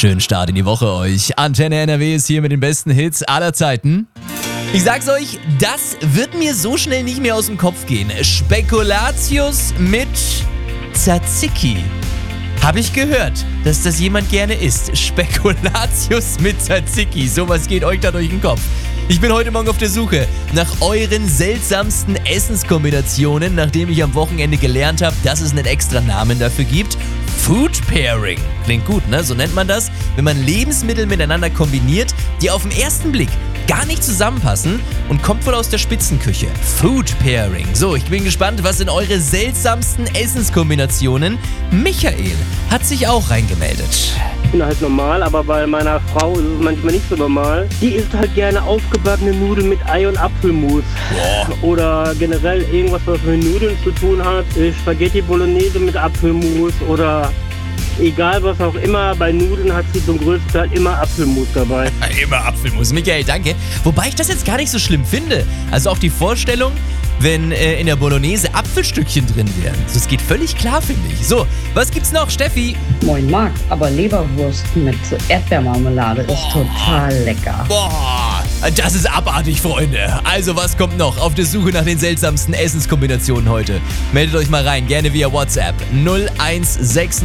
Schönen Start in die Woche euch. Antenne NRW ist hier mit den besten Hits aller Zeiten. Ich sag's euch, das wird mir so schnell nicht mehr aus dem Kopf gehen. Spekulatius mit Tzatziki. Habe ich gehört, dass das jemand gerne isst. Spekulatius mit Tzatziki. Sowas geht euch da durch den Kopf. Ich bin heute Morgen auf der Suche nach euren seltsamsten Essenskombinationen, nachdem ich am Wochenende gelernt habe, dass es einen extra Namen dafür gibt. Food Pairing. Klingt gut, ne? So nennt man das, wenn man Lebensmittel miteinander kombiniert, die auf den ersten Blick gar nicht zusammenpassen und kommt wohl aus der Spitzenküche. Food Pairing. So, ich bin gespannt, was sind eure seltsamsten Essenskombinationen? Michael hat sich auch reingemeldet. Ich bin halt normal, aber bei meiner Frau ist es manchmal nicht so normal. Die isst halt gerne aufgebackene Nudeln mit Ei und Apfelmus. Boah. Oder generell irgendwas, was mit Nudeln zu tun hat. Spaghetti Bolognese mit Apfelmus oder egal was auch immer. Bei Nudeln hat sie zum größten Teil immer Apfelmus dabei. Immer Apfelmus. Michael, danke. Wobei ich das jetzt gar nicht so schlimm finde. Also auch die Vorstellung, wenn in der Bolognese Apfelstückchen drin wären. Das geht völlig klar, finde ich. So, was gibt's noch, Steffi? Moin Marc, aber Leberwurst mit Erdbeermarmelade ist total lecker. Boah, das ist abartig, Freunde. Also, was kommt noch? Auf der Suche nach den seltsamsten Essenskombinationen heute. Meldet euch mal rein, gerne via WhatsApp 0160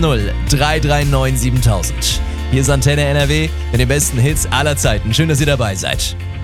339 7000. Hier ist Antenne NRW mit den besten Hits aller Zeiten. Schön, dass ihr dabei seid.